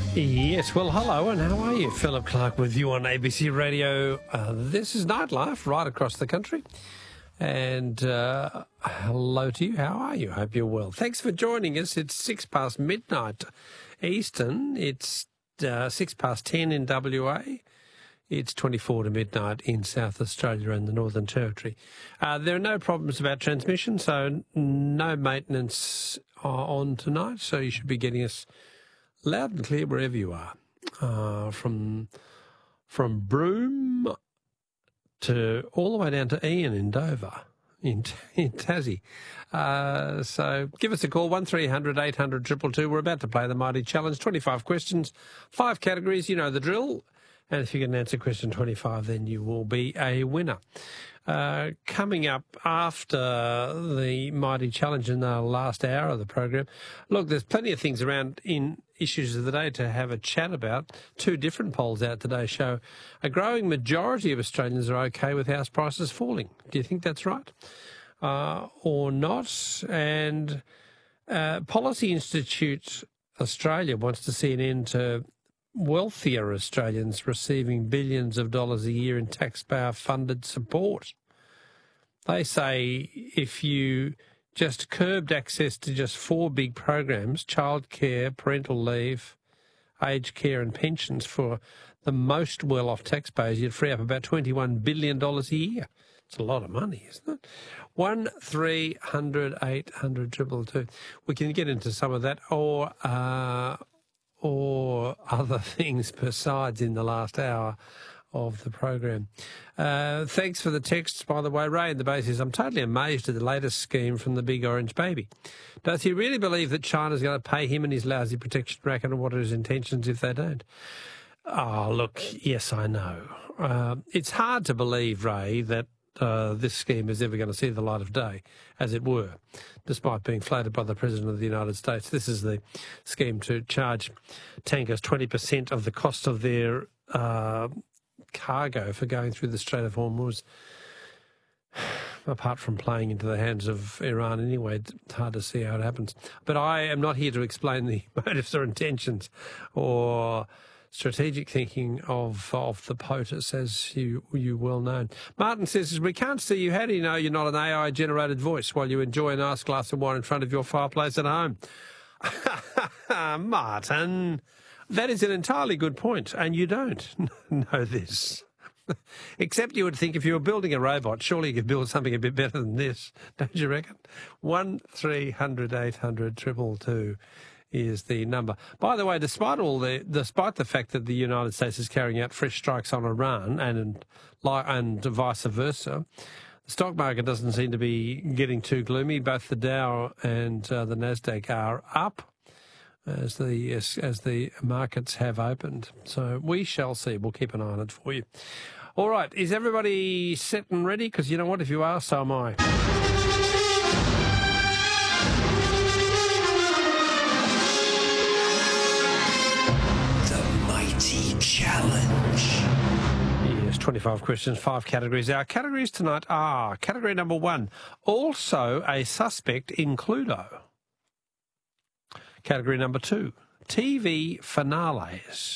Yes, well, hello, and how are you? Philip Clark with you on ABC Radio. This is Nightlife right across the country. And hello to you. How are you? Hope you're well. Thanks for joining us. It's 6 past midnight Eastern. It's 6 past 10 in WA. It's 24 to midnight in South Australia and the Northern Territory. There are no problems about transmission, so no maintenance on tonight. So you should be getting us loud and clear wherever you are, from Broome to all the way down to Ian in Dover, in Tassie. So give us a call, 1300 800 222. We're about to play the Mighty Challenge, 25 questions, 5 categories, you know the drill. And if you can answer question 25, then you will be a winner. Coming up after the Mighty Challenge in the last hour of the program, look, there's plenty of things around in issues of the day to have a chat about. 2 different polls out today show a growing majority of Australians are okay with house prices falling. Do you think that's right or not? And Policy Institute Australia wants to see an end to wealthier Australians receiving billions of dollars a year in taxpayer-funded support. They say if you just curbed access to just 4 big programs, childcare, parental leave, aged care and pensions for the most well-off taxpayers, you'd free up about $21 billion a year. It's a lot of money, isn't it? 1300 800 222. We can get into some of that or other things besides in the last hour of the program. Thanks for the texts, by the way. Ray in the base says, I'm totally amazed at the latest scheme from the big orange baby. Does he really believe that China's going to pay him and his lousy protection racket, and what are his intentions if they don't? Oh, look, yes, I know. It's hard to believe, Ray, that this scheme is ever going to see the light of day, as it were, despite being floated by the President of the United States. This is the scheme to charge tankers 20% of the cost of their cargo for going through the Strait of Hormuz. Apart from playing into the hands of Iran anyway, it's hard to see how it happens. But I am not here to explain the motives or intentions or strategic thinking of the POTUS, as you well know. Martin says, we can't see you. How do you know you're not an AI-generated voice while you enjoy a nice glass of wine in front of your fireplace at home? Martin, that is an entirely good point, and you don't know this. Except you would think if you were building a robot, surely you could build something a bit better than this, don't you reckon? 1300 800 222 is the number. By the way, despite the fact that the United States is carrying out fresh strikes on Iran and vice versa, the stock market doesn't seem to be getting too gloomy. Both the Dow and the Nasdaq are up as the markets have opened. So we shall see. We'll keep an eye on it for you. All right, is everybody set and ready? Because you know what, if you are, so am I. Challenge. Yes, 25 questions, 5 categories. Our categories tonight are category number 1, also a suspect in Cluedo. Category number 2, TV finales.